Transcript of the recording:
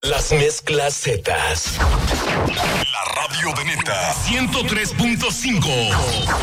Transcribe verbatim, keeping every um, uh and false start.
Las mezclas Zetas. La radio de neta. ciento tres punto cinco.